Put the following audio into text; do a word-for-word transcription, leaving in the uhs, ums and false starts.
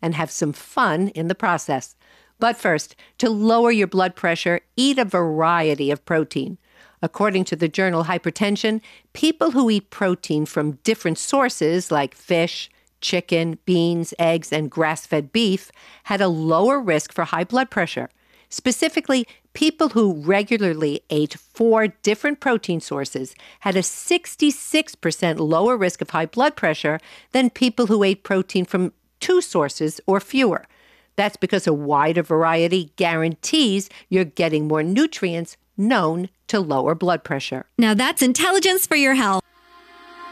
and have some fun in the process. But first, to lower your blood pressure, eat a variety of protein. According to the journal Hypertension, people who eat protein from different sources like fish, chicken, beans, eggs, and grass-fed beef had a lower risk for high blood pressure. Specifically, people who regularly ate four different protein sources had a sixty-six percent lower risk of high blood pressure than people who ate protein from two sources or fewer. That's because a wider variety guarantees you're getting more nutrients known to lower blood pressure. Now that's intelligence for your health.